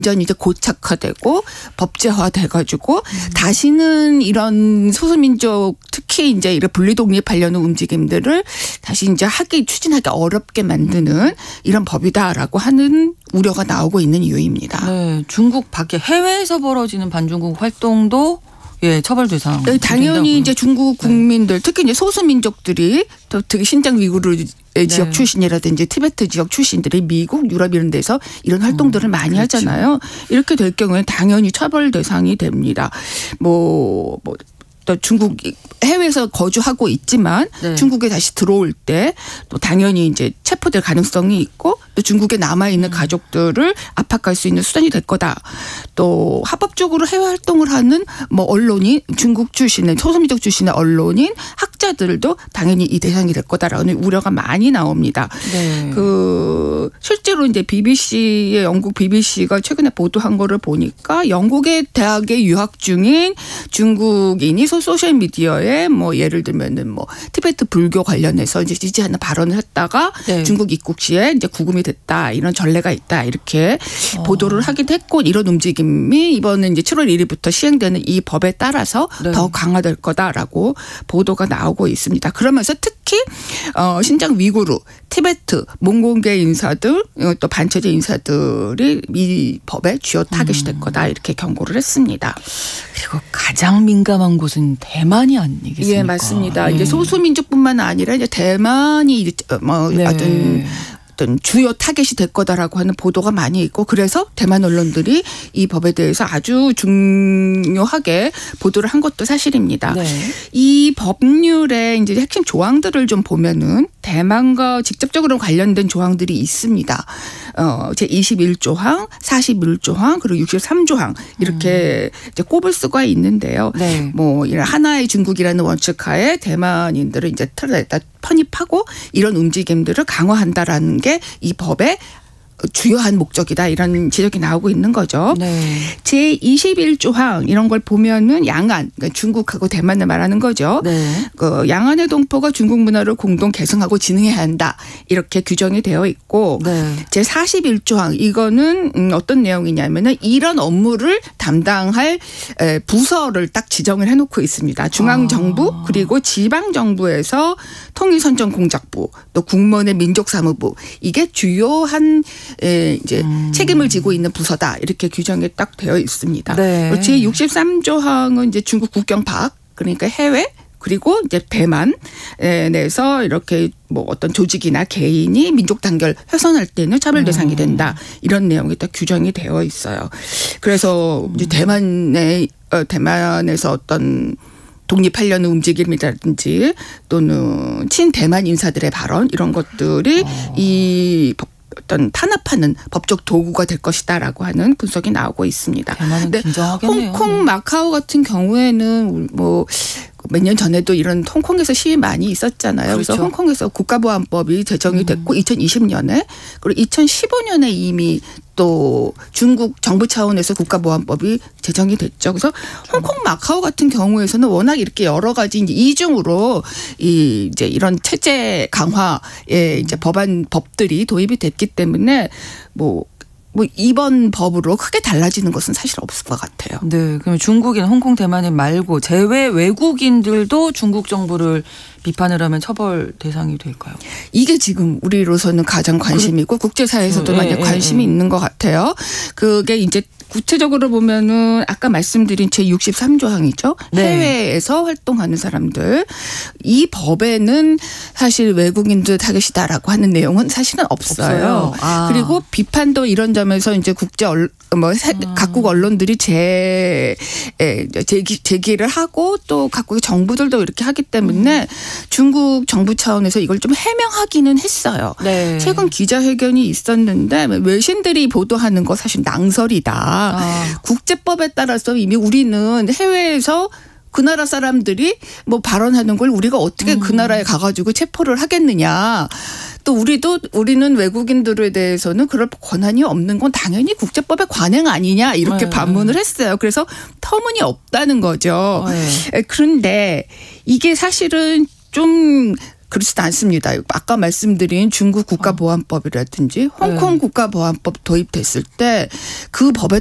완전히 이제 고착화되고 법제화돼가지고 다시는 이런 소수민족 특히 이제 이런 분리독립하려는 움직임들을 다시 이제 추진하기 어렵게 만드는 이런 법이다라고 하는 우려가 나오고 있는 이유입니다. 네, 중국 밖에 해외에서 벌어지는 반중국 활동도 처벌 대상. 네, 당연히 이제 중국 국민들 특히 이제 소수민족들이 또 특히 신장 위구르 지역 출신이라든지 티베트 지역 출신들이 미국, 유럽 이런 데서 이런 활동들을 많이 하잖아요. 이렇게 될 경우에 당연히 처벌 대상이 됩니다. 또 중국 해외에서 거주하고 있지만 중국에 다시 들어올 때 또 당연히 이제 체포될 가능성이 있고 또 중국에 남아 있는 가족들을 압박할 수 있는 수단이 될 거다. 또 합법적으로 해외 활동을 하는 언론인 중국 출신의 소수민족 출신의 언론인 학자들도 당연히 이 대상이 될 거다라는 우려가 많이 나옵니다. 네. 실제로 이제 BBC의 영국 BBC가 최근에 보도한 거를 보니까 영국의 대학에 유학 중인 중국인이 소셜 미디어에 예를 들면은 티베트 불교 관련해서 이제 지지하는 발언을 했다가 중국 입국 시에 이제 구금이 됐다 이런 전례가 있다 이렇게 보도를 하기도 했고 이런 움직임이 이번에 이제 7월 1일부터 시행되는 이 법에 따라서 더 강화될 거다라고 보도가 나오고 있습니다. 그러면서 특히 신장 위구르, 티베트, 몽골계 인사들 또 반체제 인사들이 이 법의 주요 타겟이 될 거다 이렇게 경고를 했습니다. 그리고 가장 민감한 곳은 대만이 아니겠습니까? 예, 맞습니다. 이제 소수민족뿐만 아니라 이제 대만이 어떤 주요 타겟이 될 거다라고 하는 보도가 많이 있고 그래서 대만 언론들이 이 법에 대해서 아주 중요하게 보도를 한 것도 사실입니다. 이 법률의 이제 핵심 조항들을 좀 보면은 대만과 직접적으로 관련된 조항들이 있습니다. 제 21조항, 41조항 그리고 63조항 이렇게 이제 꼽을 수가 있는데요. 이런 하나의 중국이라는 원칙하에 대만인들을 이제 틀에다 편입하고 이런 움직임들을 강화한다라는 게 이 법의 주요한 목적이다 이런 지적이 나오고 있는 거죠. 제 21조항 이런 걸 보면은 양안 그러니까 중국하고 대만을 말하는 거죠. 양안의 동포가 중국 문화를 공동 계승하고 진흥해야 한다 이렇게 규정이 되어 있고 제 41조항 이거는 어떤 내용이냐면은 이런 업무를 담당할 부서를 딱 지정을 해놓고 있습니다. 중앙정부 그리고 지방정부에서 통일선정공작부 또 국무원의 민족사무부 이게 주요한 이제 책임을 지고 있는 부서다 이렇게 규정이 딱 되어 있습니다. 제 63조항은 이제 중국 국경 밖 그러니까 해외 그리고 이제 대만 내에서 이렇게 어떤 조직이나 개인이 민족 단결 훼손할 때는 차별 대상이 된다 이런 내용이 딱 규정이 되어 있어요. 그래서 이제 대만에서 어떤 독립하려는 움직임이라든지 또는 친대만 인사들의 발언 이런 것들이 이 어떤 탄압하는 법적 도구가 될 것이다라고 하는 분석이 나오고 있습니다. 그런데 홍콩, 마카오 같은 경우에는 몇 년 전에도 이런 홍콩에서 시위 많이 있었잖아요. 그래서 홍콩에서 국가보안법이 제정이 됐고 2020년에 그리고 2015년에 이미 또 중국 정부 차원에서 국가보안법이 제정이 됐죠. 그래서 홍콩, 마카오 같은 경우에서는 워낙 이렇게 여러 가지 이제 이중으로 이제 이런 체제 강화의 이제 법들이 도입이 됐기 때문에 이번 법으로 크게 달라지는 것은 사실 없을 것 같아요. 네, 그러면 중국인, 홍콩, 대만인 말고 제외 외국인들도 중국 정부를 비판을 하면 처벌 대상이 될까요? 이게 지금 우리로서는 가장 관심이고 국제사회에서도 많이 관심이 있는 것 같아요. 그게 이제 구체적으로 보면은 아까 말씀드린 제 63조항이죠. 해외에서 활동하는 사람들. 이 법에는 사실 외국인들 타겟이다라고 하는 내용은 사실은 없어요. 그리고 비판도 이런 점에서 이제 각국 언론들이 제기를 하고 또 각국의 정부들도 이렇게 하기 때문에 중국 정부 차원에서 이걸 좀 해명하기는 했어요. 최근 기자회견이 있었는데 외신들이 보도하는 거 사실 낭설이다. 국제법에 따라서 이미 우리는 해외에서 그 나라 사람들이 발언하는 걸 우리가 어떻게 그 나라에 가가지고 체포를 하겠느냐. 또 우리는 외국인들에 대해서는 그럴 권한이 없는 건 당연히 국제법의 관행 아니냐 이렇게 반문을 했어요. 그래서 터무니없다는 거죠. 그런데 이게 사실은 좀 그렇지도 않습니다. 아까 말씀드린 중국 국가보안법이라든지 홍콩 국가보안법 도입됐을 때 그 법에